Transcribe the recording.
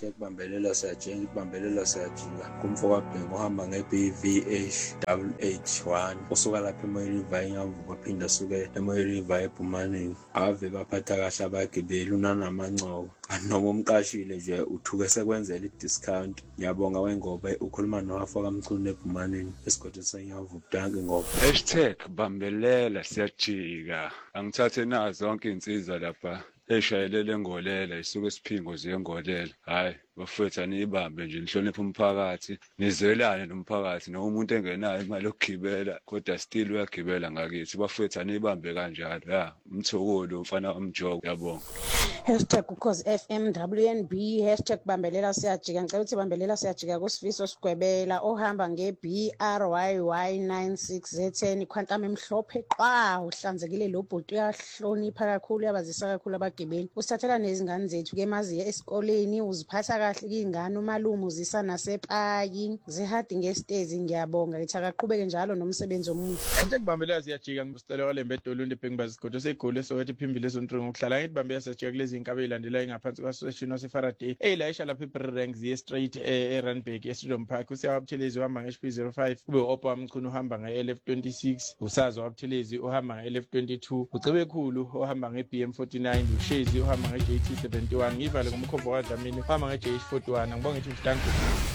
kubambelela siyajenga kubambelela siyajika kumfoka Bhengu uhamba nge-BVH1 usuka lapha eMoyo River eNyamvuka aphinda asuke eMoyo River eBhumaneni ave baphatha kahle abagibeli unanamancoko noma umqashile nje uthuke sekwenzela i-discount. Ngiyabonga wengobe ukhuluma nowafoka Mchunu eBhumaneni esigodini seNyamvuka. Danke ngoba #bambelela siyajika angithathe nazo zonke insizwa lapha eshayelele ngolela isuke esiphingo ziyengolela. Hayi bafethu aniyibambe nje nihloniphe umphakathi nizwelane nomphakathi noma umuntu engenayo imali yokugibela kodwa still uyagibela ngakithi. Bafethu aniyibambe kanjalo ya umthokolo umfana wamjoko. Yabonga. #ukhozi-FM WNB #bambelela siyajika. Ngicela ukuthi bambelela siyajika kuSifiso Sigwebela ohamba nge-BRYY 96Z10 khwantama emhlophe qwa uhlanzekile lo bhuti uyahlonipha kakhulu uyabazisa kakhulu abagibeli usithathela nezingane zethu ke maziye esikoleni uziphatha kahle kingane umalume uzisa nasepaki zihadi ngestezi. Ngiyabonga ngithi akaqhubeke njalo nomsebenzi omuhle. Kubambelela siyajika ngibusitela kwalembe eDolweni eBhengubazigodo seGoli eSoweto iPhimbile eSontrengo ukuhlala ngithi bambela siyajika kulezi inkabe ezilandelayo ngaphansi kwasession waseFaraday eyilayisha lapha iBranks ziye straight eRandburg eStreedom Park. Usiya Buthelezi uhamba nge-HP05 kube uOpha Wamchunu uhamba nge-LF26 uSazo Wabuthelezi uhamba nge-LF22 uCebekhulu ohamba nge-BM49 uShezi uhamba nge-JT71 ngivale ngomkhombo kaDlamini uhamba nge-JH41. Ngibonga ngithi mhlangu